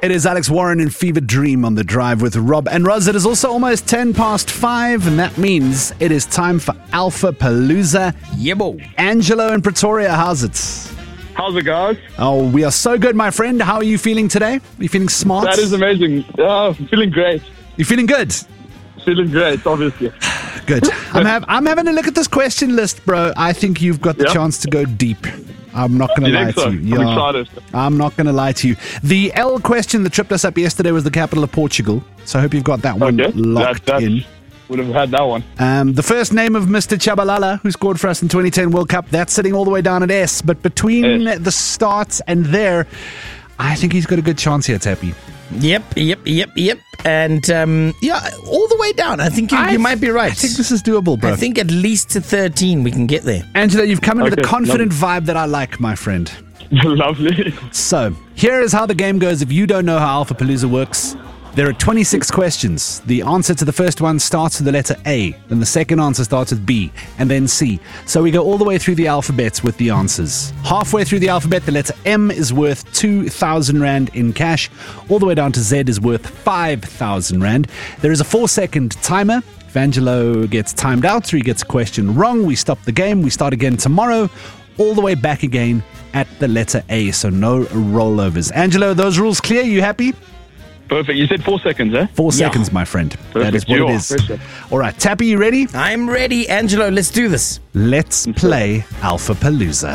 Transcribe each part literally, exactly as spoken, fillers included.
It is Alex Warren in Fever Dream on the drive with Rob and Roz. It is also almost ten past five, and that means it is time for Alpha Palooza. Yebo. Angelo in Pretoria, how's it? How's it, guys? Oh, we are so good, my friend. How are you feeling today? Are you feeling smart? That is amazing. Oh, I'm feeling great. You feeling good? Feeling great, obviously. Good. I'm, have, I'm having a look at this question list, bro. I think you've got the Yeah. chance to go deep. I'm not going to You lie think so? to you. I'm excited. I'm not going to lie to you. The L question that tripped us up yesterday was the capital of Portugal. So I hope you've got that one Okay. locked that, that in. Would have had that one. Um, the first name of Mister Chabalala, who scored for us in twenty ten World Cup, that's sitting all the way down at S. But between S. the start and there, I think he's got a good chance here, Tappy. Yep, yep, yep, yep. And, um, yeah, all the way down. I think you, I you might be right. I think this is doable, bro. I think at least to thirteen we can get there. Angela, you've come in with a Okay, confident vibe that I like, my friend. Lovely. So, here is how the game goes. If you don't know how Alpha Palooza works, there are twenty-six questions. The answer to the first one starts with the letter A, then the second answer starts with B, and then C. So we go all the way through the alphabet with the answers. Halfway through the alphabet, the letter M is worth two thousand Rand in cash. All the way down to Z is worth five thousand Rand. There is a four-second timer. If Angelo gets timed out or he gets a question wrong, we stop the game. We start again tomorrow, all the way back again at the letter A, so no rollovers. Angelo, those rules clear? You happy? Perfect. You said four seconds, eh? Four Yeah. seconds, my friend. That Perfect. is what Sure. it is. Pressure. All right, Tappy, you ready? I'm ready, Angelo. Let's do this. Let's play Alpha Palooza.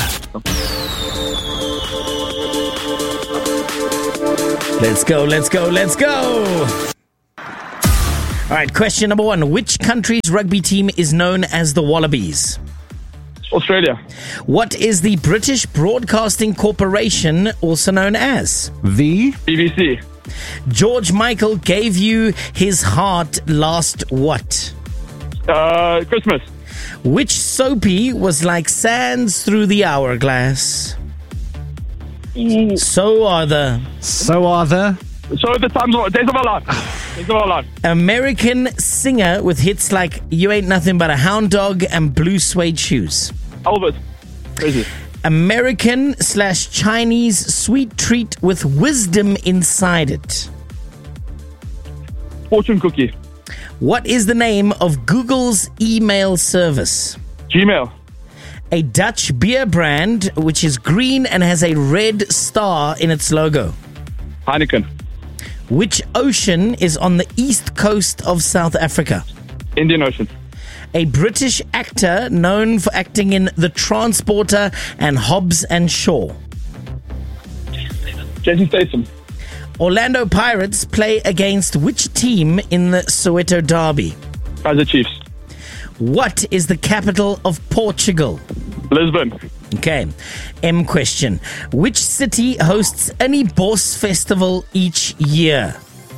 Let's go, let's go, let's go. All right, question number one. Which country's rugby team is known as the Wallabies? Australia. What is the British Broadcasting Corporation also known as? The B B C. George Michael gave you his heart last what? Uh, Christmas. Which soapy was like sands through the hourglass? So are the So are the So the times of Days of Our Life. Days of Our Life. American singer with hits like You Ain't Nothing But a Hound Dog and Blue Suede Shoes. Elvis. Crazy. American slash Chinese sweet treat with wisdom inside it. Fortune cookie. What is the name of Google's email service? Gmail. A Dutch beer brand which is green and has a red star in its logo. Heineken. Which ocean is on the east coast of South Africa? Indian Ocean. A British actor known for acting in The Transporter and Hobbs and Shaw. Jason Statham. Orlando Pirates play against which team in the Soweto Derby? Kaizer Chiefs. What is the capital of Portugal? Lisbon. Okay, M question. Which city hosts any Bos festival each year?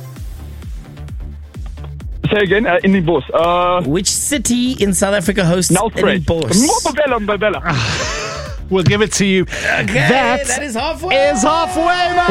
Say again, uh, Indian Boss. Uh, Which city in South Africa hosts any Nelspruit. Bos? Mbabela, Mbabela. We'll give it to you. Okay, that that is halfway. is halfway, my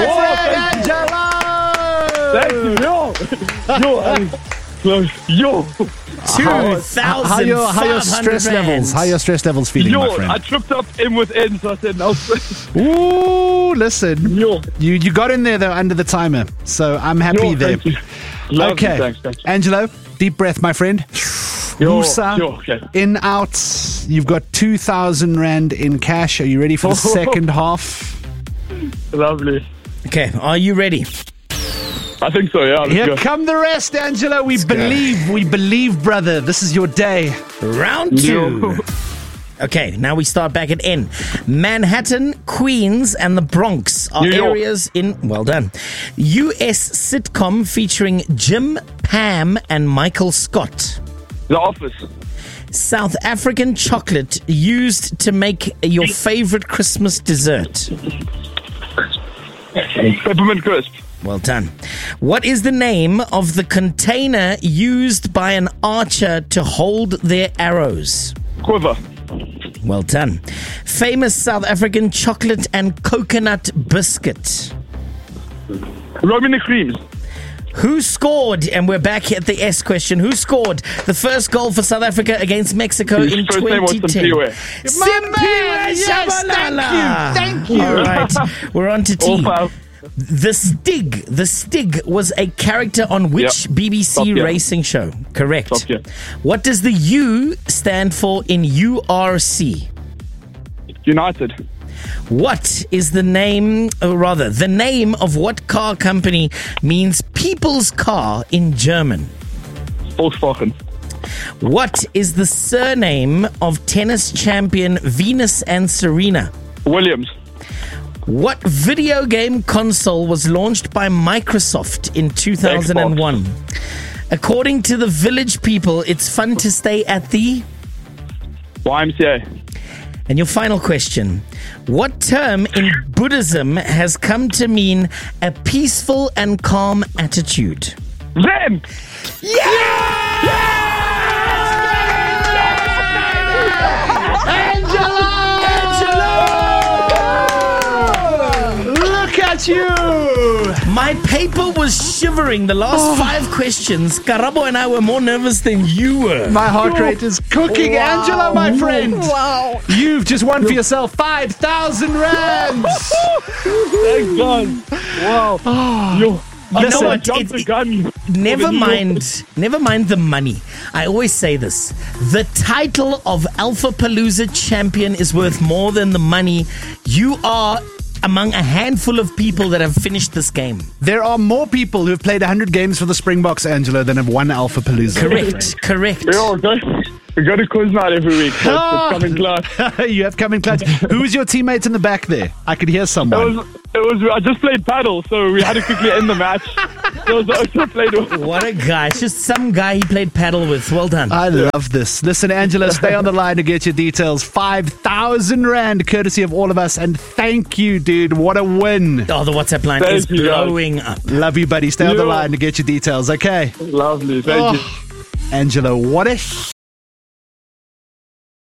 Oh, friend, thank Angelo. you. Yo. Yo, I'm close. Yo. Two How thousand your how your stress levels? How your stress levels feeling, my Yo, friend? I tripped up in with N, so I said Nelspruit. Ooh, listen. Yo. You you got in there though under the timer, so I'm happy Yo, there. thank you. Lovely, Okay, thanks, thanks. Angelo, deep breath, my friend. Yo, Musa, yo, okay. in out. You've got two thousand rand in cash. Are you ready for the second half? Lovely. Okay, are you ready? I think so, yeah. Let's Here go. come the rest, Angelo. We Let's go. believe, we believe, brother. This is your day. Round two. Yo. Okay, now we start back at N. Manhattan, Queens, and the Bronx are New York. areas in, well done, U S sitcom featuring Jim, Pam, and Michael Scott. The Office. South African chocolate used to make your favorite Christmas dessert. Peppermint Crisp. Well done. What is the name of the container used by an archer to hold their arrows? Quiver. Well done. Famous South African chocolate and coconut biscuit. Romany Creams. Who scored, and we're back at the S question, who scored the first goal for South Africa against Mexico His in first name was twenty ten? Simpiwe. Simpiwe Yes, Shabalala. thank you, thank you. All right, we're on to T. All five. The Stig. The Stig was a character on which Yep. B B C Top Gear. racing show? Correct. Top Gear. What does the U stand for in U R C? United. What is the name, or rather, the name of what car company means people's car in German? Volkswagen. What is the surname of tennis champion Venus and Serena? Williams. What video game console was launched by Microsoft in two thousand one? According to the Village People, it's fun to stay at the... Y M C A. And your final question. What term in Buddhism has come to mean a peaceful and calm attitude? Zen. Look at you! My paper was shivering. The last five questions, Karabo and I were more nervous than you were. My heart rate is cooking. Wow. Angela, my friend. Wow. You've just won for yourself five thousand rands. Thank God. Wow. Yo. You Listen, know what? Jumped It- the gun. Never For the New mind, never mind the money. I always say this. The title of Alpha Palooza champion is worth more than the money. You are among a handful of people that have finished this game. There are more people who have played one hundred games for the Springboks, Angela, than have won Alpha Palooza. Correct, correct. Yo, go. We go to quiz night every week. So Ah. it's coming close. You have come in clutch. Who was your teammate in the back there? I could hear It someone. was. It was. I just played paddle, so we had to quickly end the match. So it was also played with. What a guy. It's just some guy he played paddle with. Well done. I love this. Listen, Angela, stay on the line to get your details. five thousand rand, courtesy of all of us. And thank you, dude. What a win. Oh, the WhatsApp line Thank is you, guys. blowing up. Love you, buddy. Stay on the Yeah. line to get your details, okay? Lovely. Thank Oh, you. Angela, what a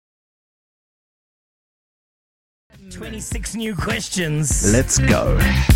twenty-six new questions. Let's go.